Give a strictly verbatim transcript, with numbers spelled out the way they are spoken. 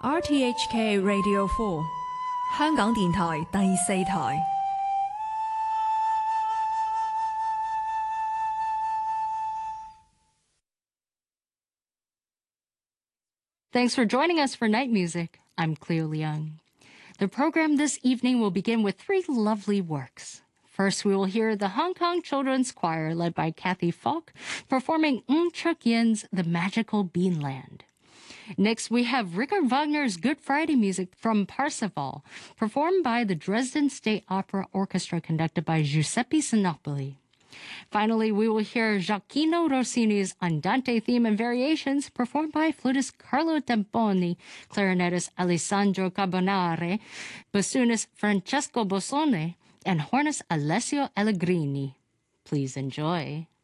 R T H K Radio four， 香港電台第四台。 Thanks for joining us for Night Music. I'm Cleo Leung. The program this evening will begin with three lovely works. First, we will hear the Hong Kong Children's Choir, led by Kathy Falk, performing Ng Chuk Yin's The Magical Beanland. Next, we have Richard Wagner's Good Friday music from Parsifal, performed by the Dresden State Opera Orchestra, conducted by Giuseppe Sinopoli. Finally, we will hear Gioacchino Rossini's Andante theme and variations, performed by flutist Carlo Temponi, clarinetist Alessandro Carbonare, bassoonist Francesco Bossone, and hornist Alessio Allegrini. Please enjoy.